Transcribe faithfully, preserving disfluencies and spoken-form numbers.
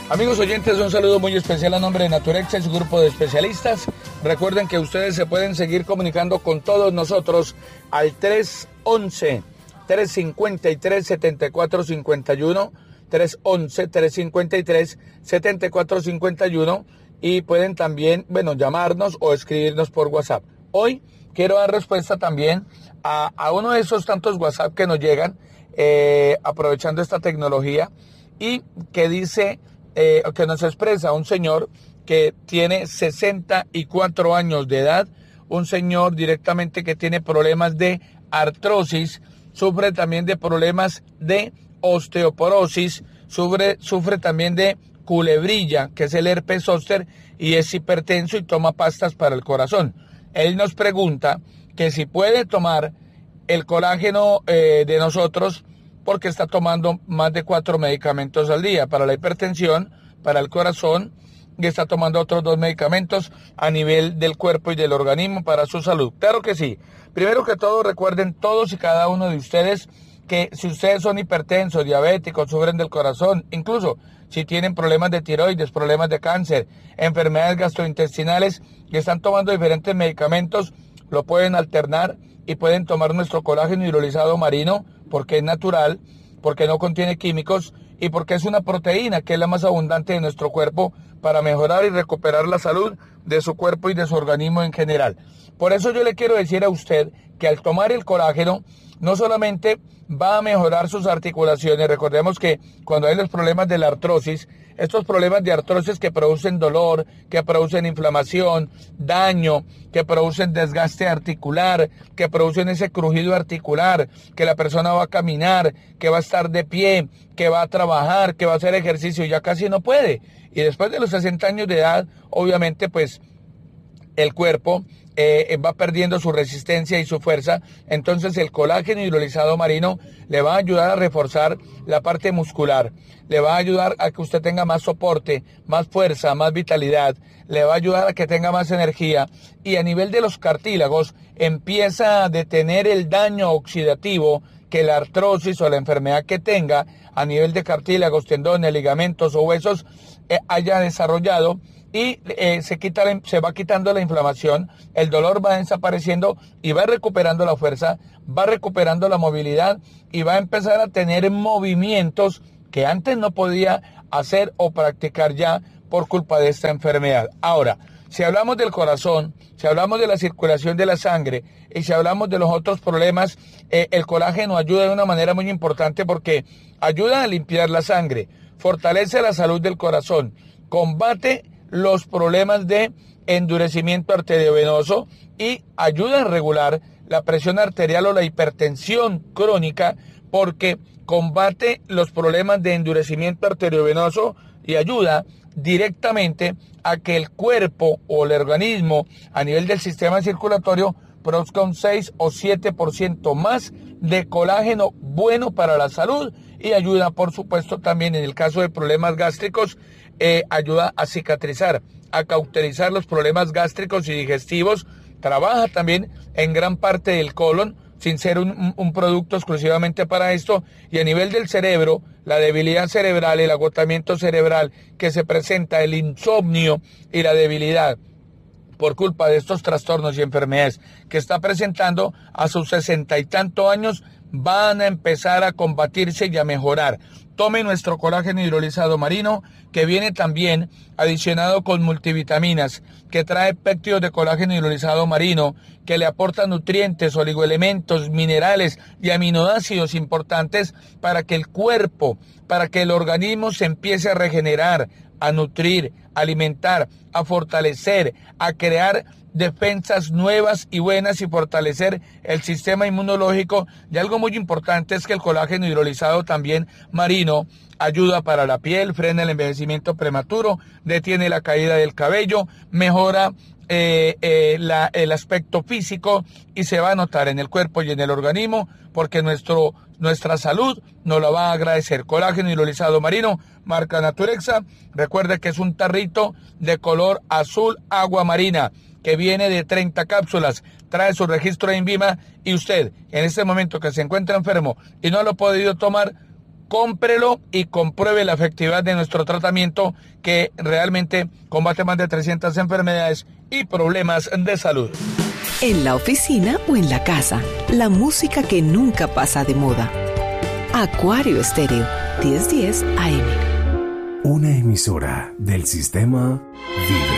Amigos oyentes, un saludo muy especial a nombre de Naturexa y su grupo de especialistas. Recuerden que ustedes se pueden seguir comunicando con todos nosotros al tres once, tres cincuenta y tres, setenta y cuatro cincuenta y uno, tres once, tres cincuenta y tres, setenta y cuatro cincuenta y uno y pueden también, bueno, llamarnos o escribirnos por WhatsApp. Hoy quiero dar respuesta también a, a uno de esos tantos WhatsApp que nos llegan eh, aprovechando esta tecnología y que dice... Eh, que nos expresa un señor que tiene sesenta y cuatro años de edad, un señor directamente que tiene problemas de artrosis, sufre también de problemas de osteoporosis, sufre, sufre también de culebrilla, que es el herpes zóster, y es hipertenso y toma pastas para el corazón. Él nos pregunta que si puede tomar el colágeno eh, de nosotros, porque está tomando más de cuatro medicamentos al día para la hipertensión, para el corazón, y está tomando otros dos medicamentos a nivel del cuerpo y del organismo para su salud. Claro que sí. Primero que todo, recuerden todos y cada uno de ustedes que si ustedes son hipertensos, diabéticos, sufren del corazón, incluso si tienen problemas de tiroides, problemas de cáncer, enfermedades gastrointestinales y están tomando diferentes medicamentos, lo pueden alternar y pueden tomar nuestro colágeno hidrolizado marino, porque es natural, porque no contiene químicos y porque es una proteína que es la más abundante de nuestro cuerpo para mejorar y recuperar la salud de su cuerpo y de su organismo en general. Por eso yo le quiero decir a usted que al tomar el colágeno no solamente va a mejorar sus articulaciones, recordemos que cuando hay los problemas de la artrosis, estos problemas de artrosis que producen dolor, que producen inflamación, daño, que producen desgaste articular, que producen ese crujido articular, que la persona va a caminar, que va a estar de pie, que va a trabajar, que va a hacer ejercicio, ya casi no puede. Y después de los sesenta años de edad, obviamente pues el cuerpo eh, va perdiendo su resistencia y su fuerza, entonces el colágeno hidrolizado marino le va a ayudar a reforzar la parte muscular, le va a ayudar a que usted tenga más soporte, más fuerza, más vitalidad, le va a ayudar a que tenga más energía y a nivel de los cartílagos empieza a detener el daño oxidativo que la artrosis o la enfermedad que tenga a nivel de cartílagos, tendones, ligamentos o huesos eh, haya desarrollado. Y eh, se, quita la, se va quitando la inflamación, el dolor va desapareciendo y va recuperando la fuerza, va recuperando la movilidad y va a empezar a tener movimientos que antes no podía hacer o practicar ya por culpa de esta enfermedad. Ahora, si hablamos del corazón, si hablamos de la circulación de la sangre y si hablamos de los otros problemas, eh, el colágeno ayuda de una manera muy importante porque ayuda a limpiar la sangre, fortalece la salud del corazón, combate los problemas de endurecimiento arteriovenoso y ayuda a regular la presión arterial o la hipertensión crónica porque combate los problemas de endurecimiento arteriovenoso y ayuda directamente a que el cuerpo o el organismo a nivel del sistema circulatorio produzca un seis o siete por ciento más de colágeno bueno para la salud y ayuda, por supuesto, también en el caso de problemas gástricos, eh, ayuda a cicatrizar, a cauterizar los problemas gástricos y digestivos, trabaja también en gran parte del colon, sin ser un, un producto exclusivamente para esto, y a nivel del cerebro, la debilidad cerebral, el agotamiento cerebral que se presenta, el insomnio y la debilidad por culpa de estos trastornos y enfermedades que está presentando a sus sesenta y tantos años, van a empezar a combatirse y a mejorar. Tome nuestro colágeno hidrolizado marino, que viene también adicionado con multivitaminas, que trae péptidos de colágeno hidrolizado marino, que le aporta nutrientes, oligoelementos, minerales y aminoácidos importantes para que el cuerpo, para que el organismo se empiece a regenerar, a nutrir, a alimentar, a fortalecer, a crear defensas nuevas y buenas y fortalecer el sistema inmunológico. Y algo muy importante es que el colágeno hidrolizado también marino ayuda para la piel, frena el envejecimiento prematuro, detiene la caída del cabello, mejora eh, eh, la, el aspecto físico y se va a notar en el cuerpo y en el organismo porque nuestro, nuestra salud nos la va a agradecer. Colágeno hidrolizado marino, marca Naturexa. Recuerde que es un tarrito de color azul agua marina que viene de treinta cápsulas, trae su registro de INVIMA y usted, en este momento que se encuentra enfermo y no lo ha podido tomar, cómprelo y compruebe la efectividad de nuestro tratamiento que realmente combate más de trescientas enfermedades y problemas de salud. En la oficina o en la casa, la música que nunca pasa de moda. Acuario Estéreo, diez diez A M. Una emisora del sistema Vibra.